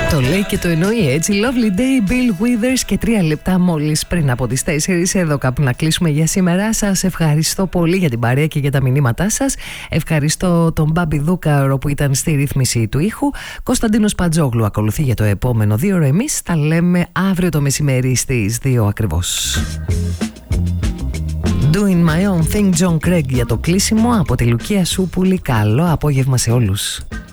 Το λέει και το εννοεί έτσι. Lovely day, Bill Withers, και 3 λεπτά μόλις πριν από τις 4 εδώ κάπου να κλείσουμε για σήμερα. Σας ευχαριστώ πολύ για την παρέα και για τα μηνύματά σας. Ευχαριστώ τον Μπάμπη Δούκαρο που ήταν στη ρύθμιση του ήχου. Κωνσταντίνος Παντζόγλου ακολουθεί για το επόμενο 2 ώρες. Εμείς τα λέμε αύριο το μεσημέρι στις 2 ακριβώς. Doing my own thing, John Craig, για το κλείσιμο από τη Λουκία Σούπουλη. Καλό απόγευμα σε όλους.